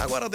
Agora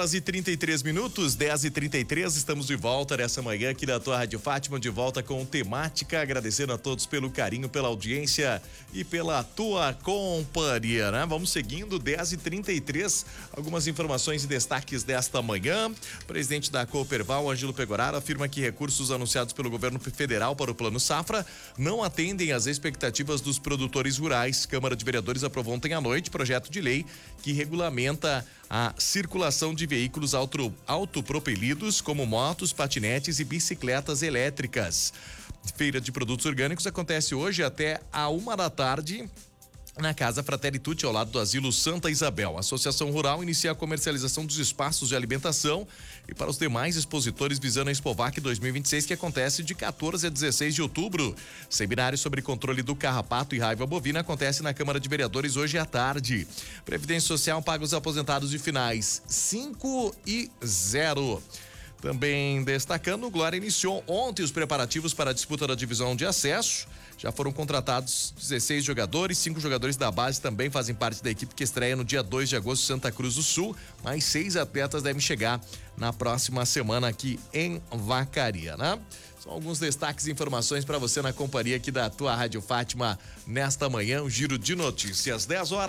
10h33, 10h33, estamos de volta nessa manhã aqui da tua Rádio Fátima, de volta com temática, agradecendo a todos pelo carinho, pela audiência e pela tua companhia, né? Vamos seguindo, 10h33, algumas informações e destaques desta manhã. O presidente da Cooperval, Ângelo Pegoraro, afirma que recursos anunciados pelo governo federal para o Plano Safra não atendem às expectativas dos produtores rurais. Câmara de Vereadores aprovou ontem à noite projeto de lei que regulamenta a circulação de veículos autopropelidos como motos, patinetes e bicicletas elétricas. Feira de produtos orgânicos acontece hoje até a 13h na Casa Fratelli Tutti, ao lado do Asilo Santa Isabel. A Associação Rural inicia a comercialização dos espaços de alimentação e para os demais expositores visando a Expovac 2026, que acontece de 14 a 16 de outubro. Seminário sobre controle do carrapato e raiva bovina acontece na Câmara de Vereadores hoje à tarde. Previdência Social paga os aposentados de finais 5 e 0. Também destacando, o Glória iniciou ontem os preparativos para a disputa da divisão de acesso. Já foram contratados 16 jogadores, 5 jogadores da base também fazem parte da equipe que estreia no dia 2 de agosto em Santa Cruz do Sul. Mais 6 atletas devem chegar na próxima semana aqui em Vacaria, né? São alguns destaques e informações para você na companhia aqui da tua Rádio Fátima nesta manhã, um giro de notícias.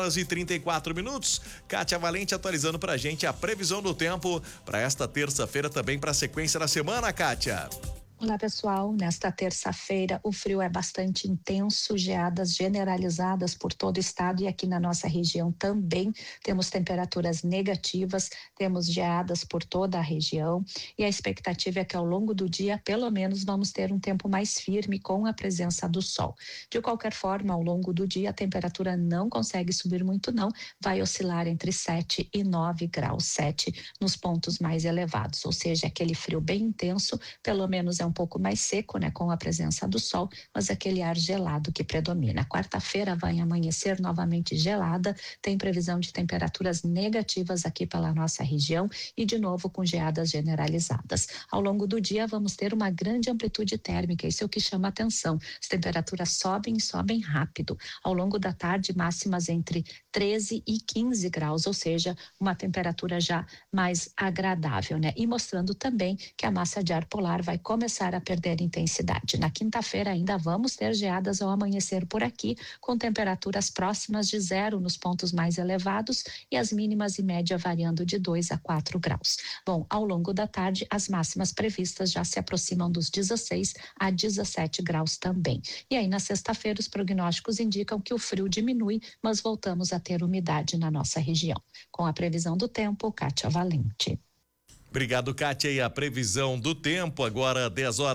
10h34. Kátia Valente atualizando pra gente a previsão do tempo para esta terça-feira, também para a sequência da semana, Kátia. Olá pessoal, nesta terça-feira o frio é bastante intenso, geadas generalizadas por todo o estado e aqui na nossa região também temos temperaturas negativas, temos geadas por toda a região e a expectativa é que ao longo do dia pelo menos vamos ter um tempo mais firme com a presença do sol. De qualquer forma, ao longo do dia a temperatura não consegue subir muito não, vai oscilar entre 7 e 9 graus, 7 nos pontos mais elevados, ou seja, aquele frio bem intenso, pelo menos é um pouco mais seco, né, com a presença do sol, mas aquele ar gelado que predomina. Quarta-feira vai amanhecer novamente gelada, tem previsão de temperaturas negativas aqui pela nossa região e de novo com geadas generalizadas. Ao longo do dia vamos ter uma grande amplitude térmica, isso é o que chama atenção. As temperaturas sobem rápido. Ao longo da tarde, máximas entre 13 e 15 graus, ou seja, uma temperatura já mais agradável, né? E mostrando também que a massa de ar polar vai começar a perder intensidade. Na quinta-feira ainda vamos ter geadas ao amanhecer por aqui, com temperaturas próximas de 0 nos pontos mais elevados e as mínimas e média variando de 2 a 4 graus. Bom, ao longo da tarde, as máximas previstas já se aproximam dos 16 a 17 graus também. E aí, na sexta-feira, os prognósticos indicam que o frio diminui, mas voltamos a ter umidade na nossa região. Com a previsão do tempo, Kátia Valente. Obrigado, Kátia. E a previsão do tempo, agora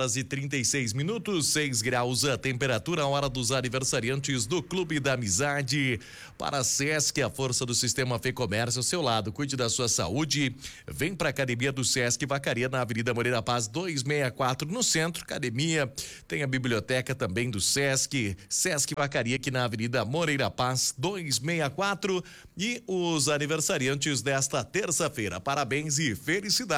10h36, 6 graus a temperatura, a hora dos aniversariantes do Clube da Amizade. Para a Sesc, a força do sistema Fê Comércio ao seu lado. Cuide da sua saúde. Vem para a Academia do Sesc Vacaria, na Avenida Moreira Paz 264, no centro. Academia, tem a biblioteca também do Sesc Vacaria, aqui na Avenida Moreira Paz 264. E os aniversariantes desta terça-feira. Parabéns e felicidades.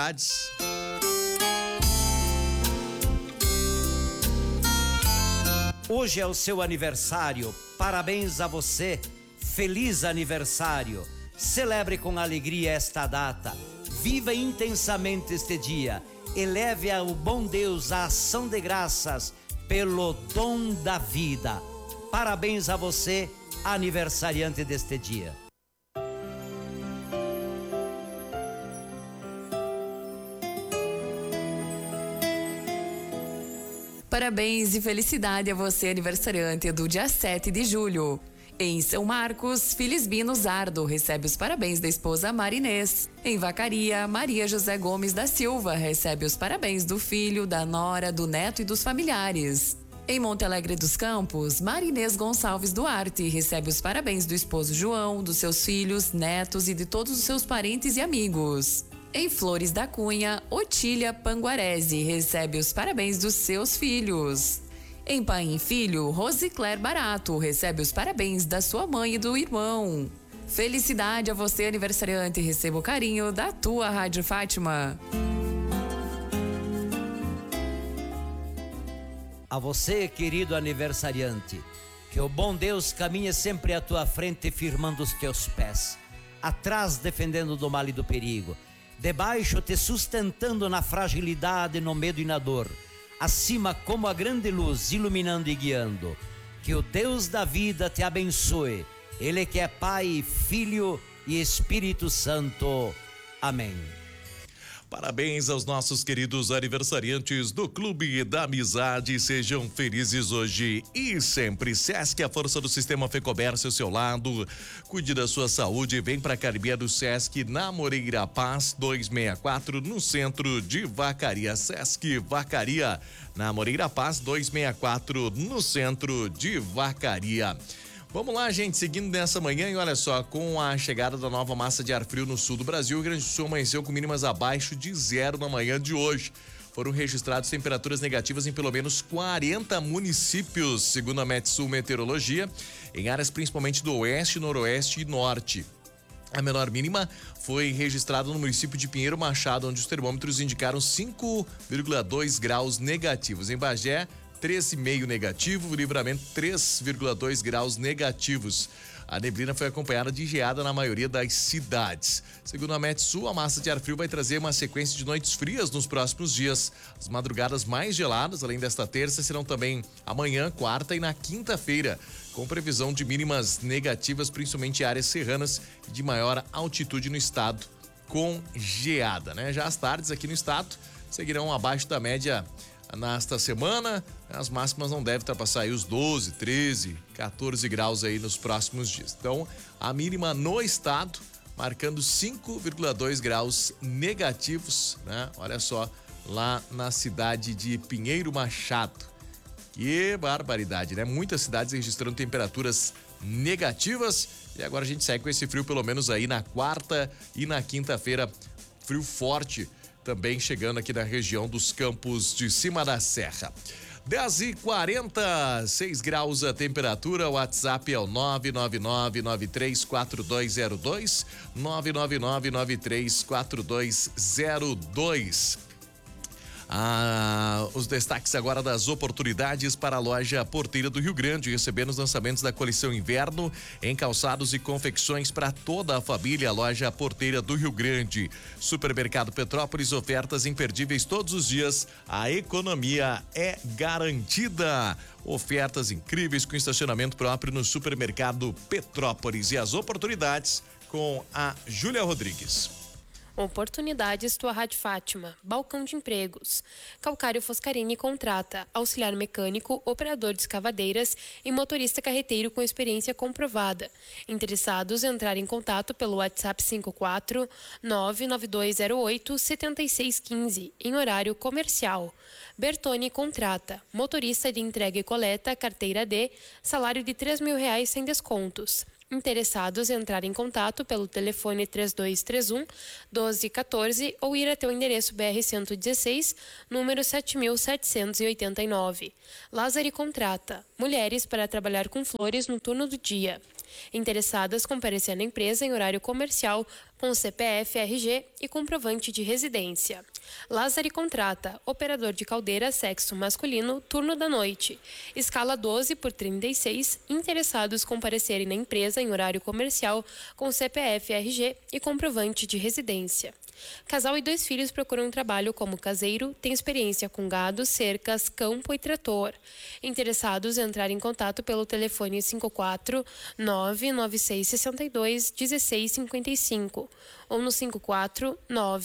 Hoje é o seu aniversário, parabéns a você, feliz aniversário. Celebre com alegria esta data, viva intensamente este dia, eleve ao bom Deus a ação de graças pelo dom da vida. Parabéns a você, aniversariante deste dia. Parabéns e felicidade a você, aniversariante do dia 7 de julho. Em São Marcos, Filisbino Zardo recebe os parabéns da esposa Marinês. Em Vacaria, Maria José Gomes da Silva recebe os parabéns do filho, da nora, do neto e dos familiares. Em Monte Alegre dos Campos, Marinês Gonçalves Duarte recebe os parabéns do esposo João, dos seus filhos, netos e de todos os seus parentes e amigos. Em Flores da Cunha, Otília Panguarese recebe os parabéns dos seus filhos. Em Paim Filho, Rosicler Barato recebe os parabéns da sua mãe e do irmão. Felicidade a você, aniversariante, e receba o carinho da tua Rádio Fátima. A você, querido aniversariante, que o bom Deus caminhe sempre à tua frente firmando os teus pés. atrás defendendo do mal e do perigo, debaixo te sustentando na fragilidade, no medo e na dor, acima como a grande luz iluminando e guiando. Que o Deus da vida te abençoe, Ele que é Pai, Filho e Espírito Santo. Amém. Parabéns aos nossos queridos aniversariantes do Clube da Amizade. Sejam felizes hoje e sempre. Sesc, a força do sistema Fecomércio ao seu lado. Cuide da sua saúde. Vem para a Academia do Sesc na Moreira Paz 264, no centro de Vacaria. Sesc Vacaria, na Moreira Paz 264, no centro de Vacaria. Vamos lá, gente, seguindo nessa manhã e olha só, com a chegada da nova massa de ar frio no sul do Brasil, o Rio Grande do Sul amanheceu com mínimas abaixo de 0 na manhã de hoje. Foram registradas temperaturas negativas em pelo menos 40 municípios, segundo a Metsul Meteorologia, em áreas principalmente do oeste, noroeste e norte. A menor mínima foi registrada no município de Pinheiro Machado, onde os termômetros indicaram 5,2 graus negativos. Em Bagé, 13,5 negativo, Livramento 3,2 graus negativos. A neblina foi acompanhada de geada na maioria das cidades. Segundo a Metsul, a massa de ar frio vai trazer uma sequência de noites frias nos próximos dias. As madrugadas mais geladas, além desta terça, serão também amanhã, quarta e na quinta-feira, com previsão de mínimas negativas, principalmente em áreas serranas e de maior altitude no estado, com geada, né? Já as tardes aqui no estado seguirão abaixo da média nesta semana. As máximas não devem ultrapassar aí os 12, 13, 14 graus aí nos próximos dias. Então, a mínima no estado marcando 5,2 graus negativos, né? Olha só, lá na cidade de Pinheiro Machado. Que barbaridade, né? Muitas cidades registrando temperaturas negativas e agora a gente segue com esse frio pelo menos aí na quarta e na quinta-feira, frio forte também chegando aqui na região dos Campos de Cima da Serra. 10h40, 6 graus a temperatura. O WhatsApp é o 999-934202, 999-934202. Os destaques agora das oportunidades para a loja Porteira do Rio Grande, recebendo os lançamentos da coleção inverno em calçados e confecções para toda a família. A loja Porteira do Rio Grande. Supermercado Petrópolis, ofertas imperdíveis todos os dias. A economia é garantida. Ofertas incríveis com estacionamento próprio no Supermercado Petrópolis. E as oportunidades com a Júlia Rodrigues. Oportunidades tua Rádio Fátima, balcão de empregos. Calcário Foscarini contrata auxiliar mecânico, operador de escavadeiras e motorista carreteiro com experiência comprovada. Interessados entrar em contato pelo WhatsApp 54 99208 7615 em horário comercial. Bertone contrata motorista de entrega e coleta, carteira D, salário de R$3.000 sem descontos. Interessados entrar em contato pelo telefone 3231-1214 ou ir até o endereço BR-116, número 7789. Lázari contrata mulheres para trabalhar com flores no turno do dia. Interessadas comparecer na empresa em horário comercial com CPF, RG e comprovante de residência. Lázari contrata operador de caldeira sexo masculino, turno da noite. Escala 12/36. Interessados comparecerem na empresa em horário comercial com CPF, RG e comprovante de residência. Casal e 2 filhos procuram trabalho como caseiro, tem experiência com gado, cercas, campo e trator. Interessados entrar em contato pelo telefone 54 99662 1655 ou no 54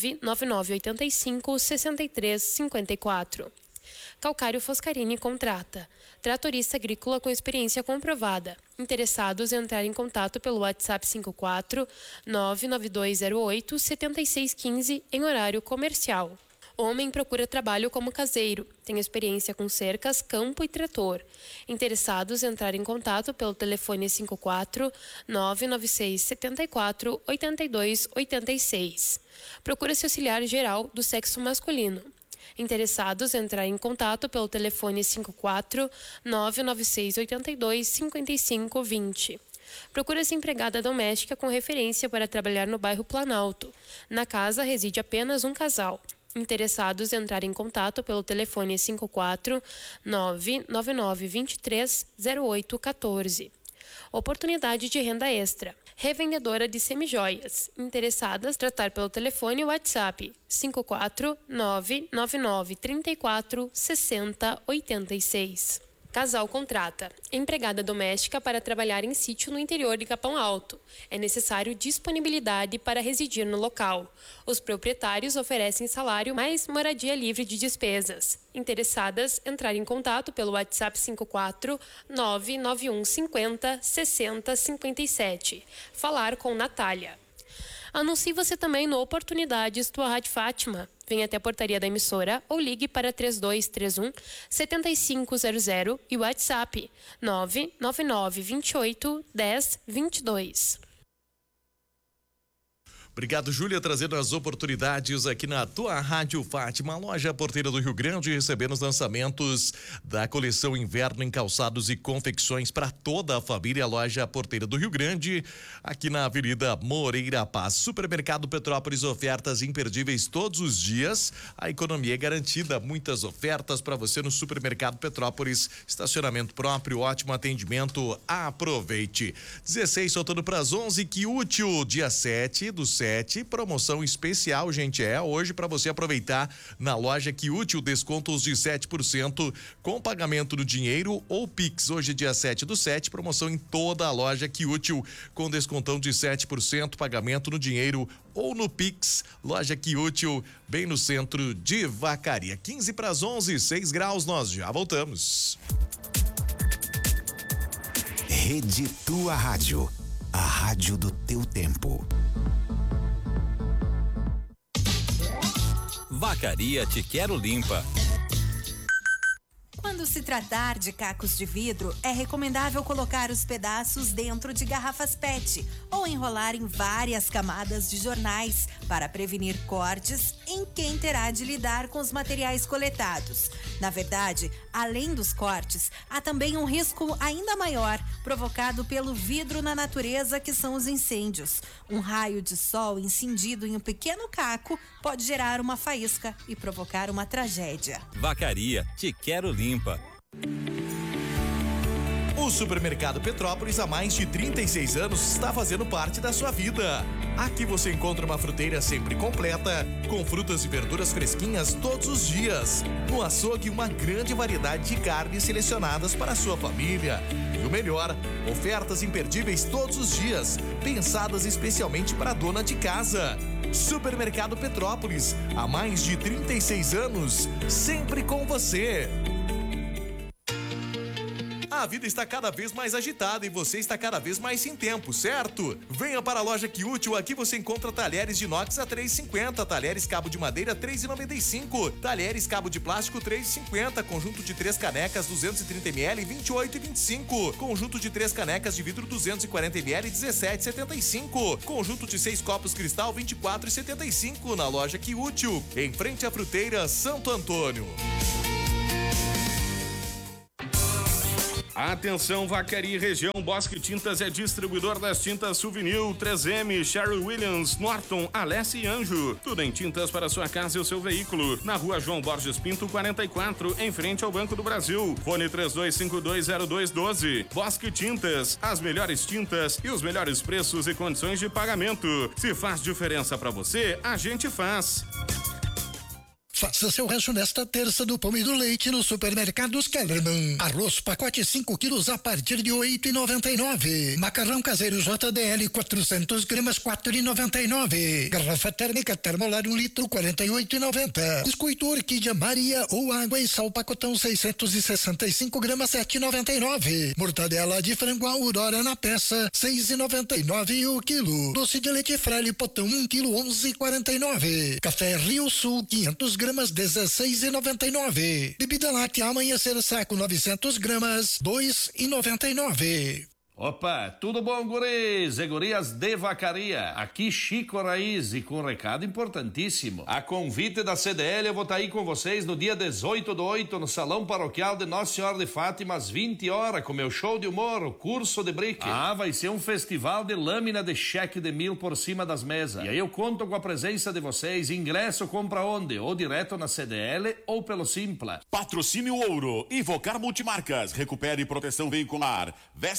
99985 6354. Calcário Foscarini contrata tratorista agrícola com experiência comprovada. Interessados entrar em contato pelo WhatsApp 54 99208 7615 em horário comercial. Homem procura trabalho como caseiro, tem experiência com cercas, campo e trator. Interessados entrar em contato pelo telefone 54 996 74 82 86. Procura-se auxiliar geral do sexo masculino. Interessados entrar em contato pelo telefone 54 996 82 55 20. Procura-se empregada doméstica com referência para trabalhar no bairro Planalto. Na casa reside apenas um casal. Interessados entrar em contato pelo telefone 54 999 23 0814. Oportunidade de renda extra. Revendedora de semijoias. Interessadas, tratar pelo telefone ou WhatsApp 54999346086. Casal contrata empregada doméstica para trabalhar em sítio no interior de Capão Alto. É necessário disponibilidade para residir no local. Os proprietários oferecem salário mais moradia livre de despesas. Interessadas, entrar em contato pelo WhatsApp 54991506057. Falar com Natália. Anuncie você também no Oportunidades Tua Rádio Fátima. Venha até a portaria da emissora ou ligue para 3231-7500 e o WhatsApp 999281022. Obrigado, Júlia, trazendo as oportunidades aqui na tua Rádio Fátima, loja Porteira do Rio Grande, recebendo os lançamentos da coleção Inverno em calçados e confecções para toda a família. Loja Porteira do Rio Grande, aqui na Avenida Moreira Paz. Supermercado Petrópolis, ofertas imperdíveis todos os dias. A economia é garantida, muitas ofertas para você no Supermercado Petrópolis. Estacionamento próprio, ótimo atendimento. Aproveite. 16 soltando para as 11, que útil, dia 7 do 7. Promoção especial, gente, hoje para você aproveitar na loja Que Útil, descontos de 7% com pagamento no dinheiro ou Pix. Hoje, dia 7 do 7, promoção em toda a loja Que Útil, com descontão de 7%, pagamento no dinheiro ou no Pix. Loja Que Útil, bem no centro de Vacaria. 15 para as 11, 6 graus, nós já voltamos. Rede Tua Rádio, a rádio do teu tempo. Vacaria Te Quero Limpa. Quando se tratar de cacos de vidro, é recomendável colocar os pedaços dentro de garrafas PET ou enrolar em várias camadas de jornais para prevenir cortes em quem terá de lidar com os materiais coletados. Na verdade, além dos cortes, há também um risco ainda maior provocado pelo vidro na natureza, que são os incêndios. Um raio de sol incendido em um pequeno caco pode gerar uma faísca e provocar uma tragédia. Vacaria Te Quero Limpa. O Supermercado Petrópolis, há mais de 36 anos, está fazendo parte da sua vida. Aqui você encontra uma fruteira sempre completa, com frutas e verduras fresquinhas todos os dias. No açougue, uma grande variedade de carnes selecionadas para a sua família. E o melhor, ofertas imperdíveis todos os dias, pensadas especialmente para a dona de casa. Supermercado Petrópolis, há mais de 36 anos, sempre com você. A vida está cada vez mais agitada e você está cada vez mais sem tempo, certo? Venha para a loja Que Útil, aqui você encontra talheres de inox a R$ 3,50, talheres cabo de madeira R$ 3,95, talheres cabo de plástico R$ 3,50, conjunto de 3 canecas 230 ml R$ 28,25, conjunto de 3 canecas de vidro 240 ml R$ 17,75, conjunto de 6 copos cristal R$ 24,75 na loja Que Útil, em frente à fruteira Santo Antônio. Atenção, Vacaria e região, Bosque Tintas é distribuidor das tintas Souvenir, 3M, Sherwin-Williams, Norton, Alessi e Anjo. Tudo em tintas para sua casa e o seu veículo. Na rua João Borges Pinto, 44, em frente ao Banco do Brasil. Fone 32520212. Bosque Tintas, as melhores tintas e os melhores preços e condições de pagamento. Se faz diferença para você, a gente faz. Faça seu rancho nesta terça do pão e do leite no Supermercados Kellerman. Arroz pacote 5 quilos a partir de R$ 8,99. Macarrão caseiro JDL 400 gramas R$ 4,99. Garrafa térmica Termolar 1 litro R$ 48,90. Biscoito Orquídea Maria ou água e sal pacotão 665 gramas R$ 7,99. Mortadela de frango Aurora na peça R$ 6,99 o quilo. Doce de leite Frale potão 1 quilo R$ 11,49. Café Rio Sul 500 gramas R$16,99. Bebida láctea Amanhecer saco 900 gramas R$2,99. Opa, tudo bom, guris e gurias de Vacaria? Aqui Chico Raiz e com um recado importantíssimo. A convite da CDL, eu vou estar aí com vocês no dia 18/8 no Salão Paroquial de Nossa Senhora de Fátima, às 20 horas, com meu show de humor, o curso de brique. Vai ser um festival de lâmina de cheque de 1.000 por cima das mesas. E aí eu conto com a presença de vocês. Ingresso compra onde? Ou direto na CDL ou pelo Simpla. Patrocínio Ouro, Invocar Multimarcas, recupere proteção veicular, veste certo.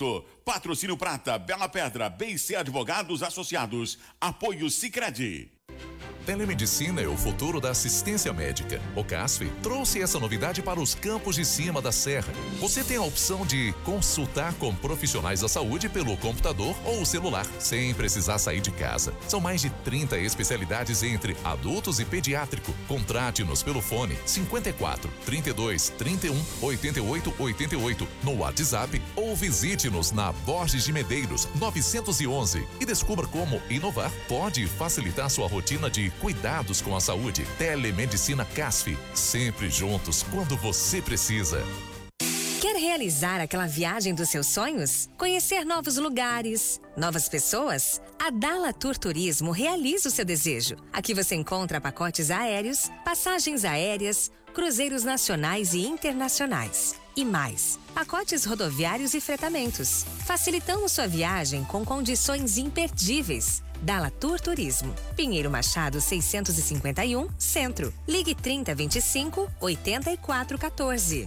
Oferto. Patrocínio Prata, Bela Pedra, BC Advogados Associados. Apoio Sicredi. Telemedicina é o futuro da assistência médica. O CASF trouxe essa novidade para os campos de cima da serra. Você tem a opção de consultar com profissionais da saúde pelo computador ou celular, sem precisar sair de casa. São mais de 30 especialidades entre adultos e pediátrico. Contrate-nos pelo fone 54 32 31 88 88 no WhatsApp ou visite-nos na Borges de Medeiros 911 e descubra como inovar pode facilitar sua rotina de cuidados com a saúde. Telemedicina CASF, sempre juntos quando você precisa. Quer realizar aquela viagem dos seus sonhos? Conhecer novos lugares, novas pessoas? A Dala Tour Turismo realiza o seu desejo. Aqui você encontra pacotes aéreos, passagens aéreas, cruzeiros nacionais e internacionais. E mais, pacotes rodoviários e fretamentos. Facilitamos sua viagem com condições imperdíveis. Dala Tour Turismo. Pinheiro Machado 651, Centro. Ligue 3025 8414.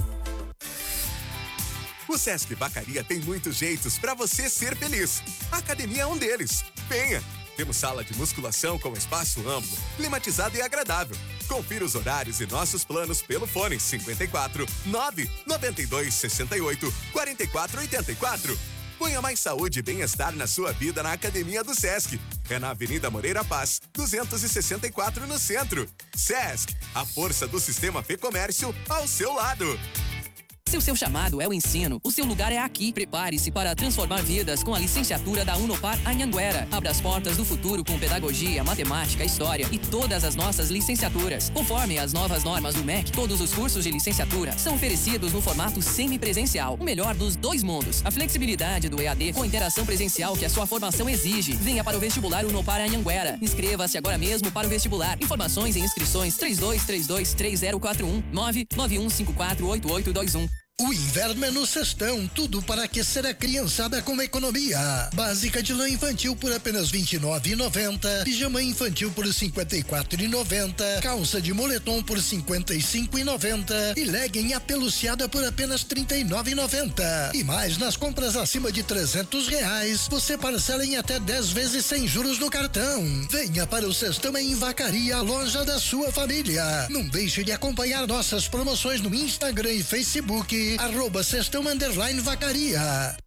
O Sesc Vacaria tem muitos jeitos para você ser feliz. A academia é um deles. Venha! Temos sala de musculação com espaço amplo, climatizado e agradável. Confira os horários e nossos planos pelo fone 54 992 68 44 84. Ponha mais saúde e bem-estar na sua vida na Academia do Sesc. É na Avenida Moreira Paz, 264 no centro. Sesc, a força do sistema Fê Comércio ao seu lado. Se o seu chamado é o ensino, o seu lugar é aqui. Prepare-se para transformar vidas com a licenciatura da Unopar Anhanguera. Abra as portas do futuro com pedagogia, matemática, história e todas as nossas licenciaturas. Conforme as novas normas do MEC, todos os cursos de licenciatura são oferecidos no formato semipresencial, o melhor dos dois mundos. A flexibilidade do EAD com interação presencial que a sua formação exige. Venha para o vestibular Unopar Anhanguera. Inscreva-se agora mesmo para o vestibular. Informações e inscrições 3232-3041 991548821. O inverno é no Sestão, tudo para aquecer a criançada com economia. Básica de lã infantil por apenas R$ 29,90. Pijama infantil por R$ 54,90. Calça de moletom por R$ 55,90. E legging apeluciada por apenas R$ 39,90. E mais, nas compras acima de R$300, você parcela em até 10 vezes sem juros no cartão. Venha para o Sestão em Vacaria, a loja da sua família. Não deixe de acompanhar nossas promoções no Instagram e Facebook. @Sestão_Vacaria.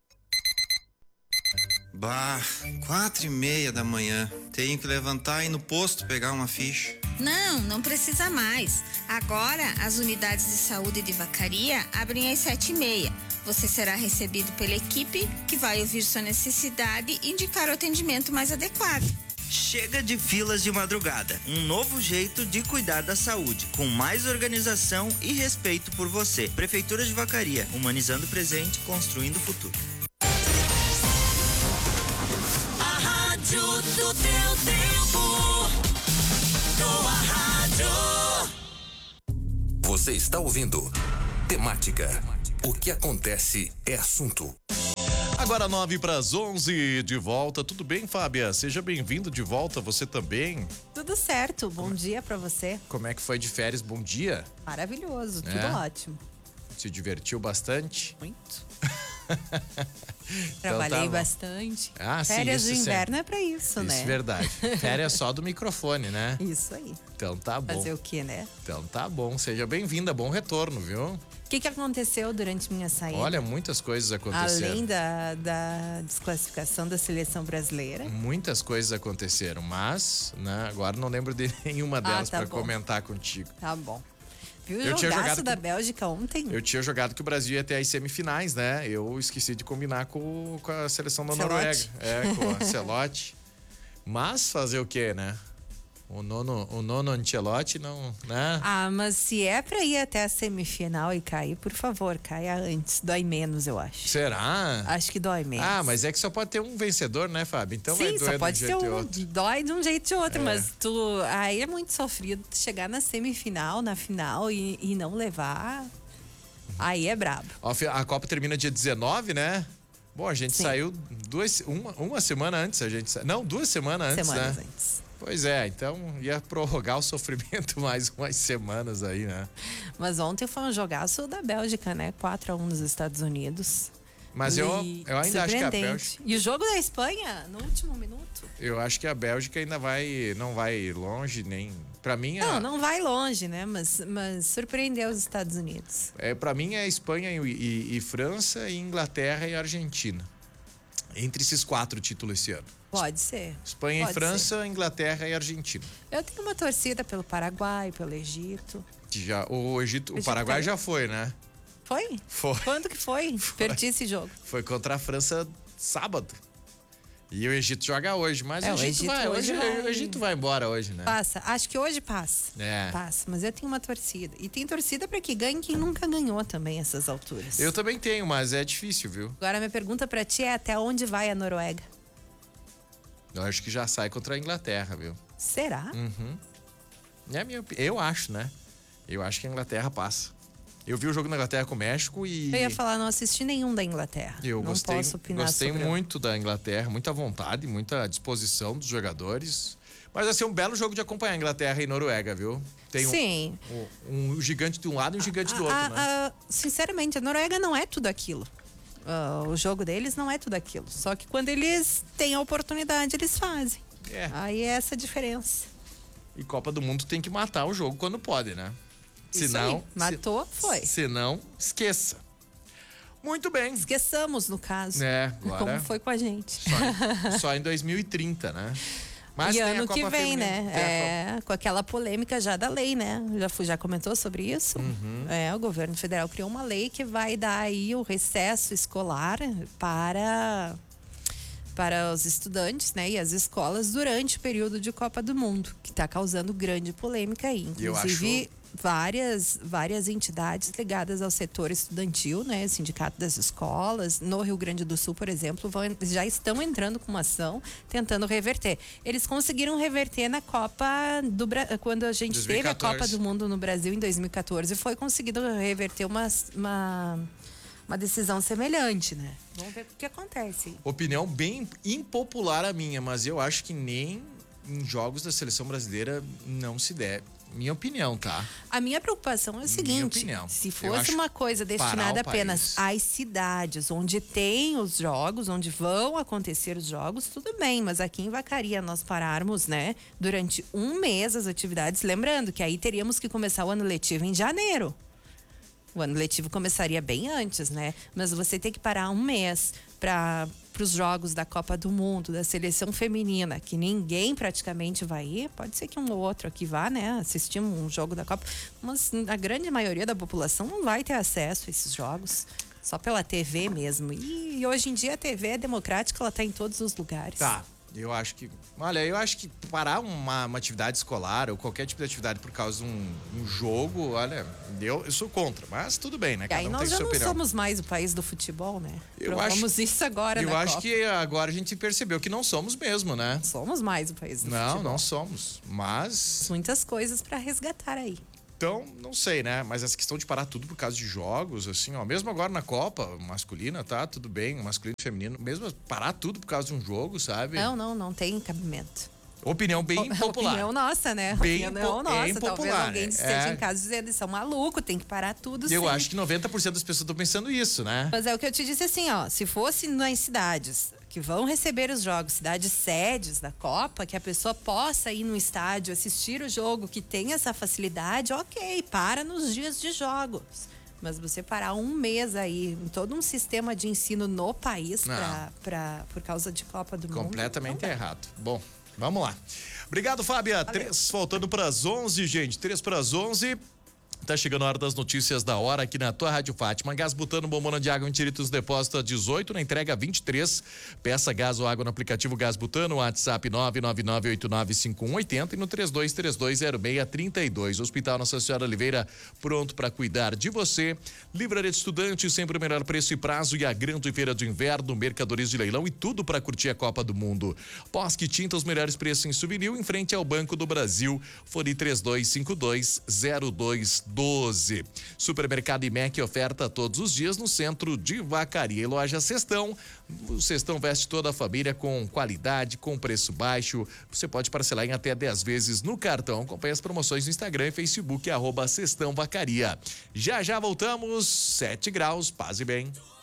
Bah, 4:30 da manhã. Tenho que levantar e ir no posto pegar uma ficha. Não precisa mais. Agora, as unidades de saúde de Vacaria abrem às 7:30. Você será recebido pela equipe que vai ouvir sua necessidade e indicar o atendimento mais adequado. Chega de filas de madrugada. Um novo jeito de cuidar da saúde, com mais organização e respeito por você. Prefeitura de Vacaria, humanizando o presente, construindo o futuro. A rádio do teu tempo. Tua rádio. Você está ouvindo Temática. O que acontece é assunto. Agora 9:11, de volta. Tudo bem, Fábia? Seja bem-vindo de volta, você também. Tudo certo, bom dia pra você. Como é que foi de férias? Bom dia. Maravilhoso, tudo ótimo. Se divertiu bastante? Muito. Trabalhei bastante. Férias de inverno é pra isso, né? Isso é verdade. Férias só do microfone, né? Isso aí. Então tá bom. Fazer o quê, né? Então tá bom. Seja bem-vinda, bom retorno, viu? O que aconteceu durante minha saída? Olha, muitas coisas aconteceram. Além da desclassificação da seleção brasileira. Muitas coisas aconteceram, mas né, agora não lembro de nenhuma delas para comentar contigo. Tá bom. Viu o jogaço da Bélgica ontem? Eu tinha jogado que o Brasil ia até as semifinais, né? Eu esqueci de combinar com a seleção da Noruega. Com a Celote. Mas fazer o quê, né? O nono Ancelotti não, né? Mas se é pra ir até a semifinal e cair, por favor, caia antes. Dói menos, eu acho. Será? Acho que dói menos. Mas é que só pode ter um vencedor, né, Fábio? Então sim, vai doer só pode de um jeito ter e outro. Dói de um jeito ou outro, mas aí é muito sofrido chegar na semifinal, na final e não levar. Aí é brabo. A Copa termina dia 19, né? Bom, a gente saiu uma semana antes, não, 2 semanas antes, Semanas né? antes. Pois é, então ia prorrogar o sofrimento mais umas semanas aí, né? Mas ontem foi um jogaço da Bélgica, né? 4-1 nos Estados Unidos. Mas eu ainda acho que a Bélgica... E o jogo da Espanha, no último minuto? Eu acho que a Bélgica ainda não vai longe, nem... Pra mim... Não vai longe, né? Mas surpreendeu os Estados Unidos. Pra mim é Espanha e França, e Inglaterra e Argentina. Entre esses 4 títulos esse ano. Pode ser. Espanha Pode e França, ser. Inglaterra e Argentina. Eu tenho uma torcida pelo Paraguai, pelo Egito. O Paraguai já foi, né? Foi? Foi. Quando que foi? Perdi esse jogo. Foi contra a França sábado. E o Egito joga hoje, mas o Egito vai embora hoje, né? Passa. Acho que hoje passa. Passa. Mas eu tenho uma torcida. E tem torcida para que ganhe quem nunca ganhou também essas alturas. Eu também tenho, mas é difícil, viu? Agora minha pergunta para ti é até onde vai a Noruega? Eu acho que já sai contra a Inglaterra, viu? Será? Uhum. Eu acho, né? Eu acho que a Inglaterra passa. Eu vi o jogo na Inglaterra com o México e... Eu ia falar, não assisti nenhum da Inglaterra. Eu não posso opinar gostei sobre muito da Inglaterra, muita vontade, muita disposição dos jogadores. Mas vai ser um belo jogo de acompanhar Inglaterra e Noruega, viu? Tem Sim. Um gigante de um lado e um gigante do outro, né? Sinceramente, a Noruega não é tudo aquilo. O jogo deles não é tudo aquilo. Só que quando eles têm a oportunidade, eles fazem. Aí é essa a diferença. E Copa do Mundo tem que matar o jogo quando pode, né? Senão, matou, foi. Senão, esqueça. Muito bem. Esqueçamos, no caso. Agora... Como foi com a gente. Só em 2030, né? Mas e tem ano a Copa que vem, feminina, né? Com aquela polêmica já da lei, né? Já comentou sobre isso? Uhum. O governo federal criou uma lei que vai dar aí o recesso escolar para os estudantes, né? E as escolas durante o período de Copa do Mundo, que está causando grande polêmica aí. Inclusive... Várias entidades ligadas ao setor estudantil, né, Sindicato das Escolas, no Rio Grande do Sul, por exemplo, já estão entrando com uma ação tentando reverter. Eles conseguiram reverter na Copa do Brasil, quando a gente 2014. Teve a Copa do Mundo no Brasil em 2014, foi conseguido reverter uma decisão semelhante, né? Vamos ver o que acontece. Opinião bem impopular a minha, mas eu acho que nem em jogos da seleção brasileira não se deve. Minha opinião, tá? A minha preocupação é o seguinte: se fosse uma coisa destinada apenas às cidades, onde tem os jogos, onde vão acontecer os jogos, tudo bem. Mas aqui em Vacaria nós pararmos, né, durante um mês as atividades, lembrando que aí teríamos que começar o ano letivo em janeiro. O ano letivo começaria bem antes, né? Mas você tem que parar um mês para os jogos da Copa do Mundo, da seleção feminina, que ninguém praticamente vai ir. Pode ser que um ou outro aqui vá, né? Assistir um jogo da Copa. Mas a grande maioria da população não vai ter acesso a esses jogos. Só pela TV mesmo. E hoje em dia a TV é democrática, ela está em todos os lugares. Tá. Eu acho que parar uma atividade escolar ou qualquer tipo de atividade por causa de um jogo, olha, eu sou contra, mas tudo bem, né? E aí nós já não somos mais o país do futebol, né? Provamos isso agora, Eu acho que agora a gente percebeu que não somos mesmo, né? Somos mais o país do futebol. Não somos, mas... Muitas coisas para resgatar aí. Então, não sei, né? Mas essa questão de parar tudo por causa de jogos, assim, ó, mesmo agora na Copa masculina, tá? Tudo bem, masculino e feminino, mesmo parar tudo por causa de um jogo, sabe? Não tem cabimento. Opinião bem popular. Opinião nossa, né? Bem nossa, popular. Talvez alguém esteja em casa dizendo, eles são malucos, tem que parar tudo. Eu acho que 90% das pessoas estão pensando isso, né? Mas é o que eu te disse assim, ó, se fosse nas cidades que vão receber os jogos, cidades sedes da Copa, que a pessoa possa ir no estádio, assistir o jogo, que tem essa facilidade, ok, para nos dias de jogos. Mas você parar um mês aí, em todo um sistema de ensino no país por causa de Copa do Mundo. Completamente errado. Bom, vamos lá. Obrigado, Fábia. 3 faltando para as 11, gente. 3 para as 11. Tá chegando a hora das notícias da hora aqui na tua Rádio Fátima. Gás butano, bombona de água em Tiritos, depósito a 18, na entrega 23. Peça gás ou água no aplicativo Gás Butano, WhatsApp 999895180 e no 32320632. Hospital Nossa Senhora Oliveira, pronto para cuidar de você. Livraria de Estudante, sempre o melhor preço e prazo, e a grande feira de inverno, mercadorias de leilão e tudo para curtir a Copa do Mundo. Posque Tinta, os melhores preços em souvenir, em frente ao Banco do Brasil. Fone 32520212. Supermercado IMEC oferta todos os dias no centro de Vacaria. E loja Cestão. O Cestão veste toda a família com qualidade, com preço baixo. Você pode parcelar em até 10 vezes no cartão. Acompanhe as promoções no Instagram e Facebook, @Cestão Vacaria. Já voltamos, 7 graus, paz e bem.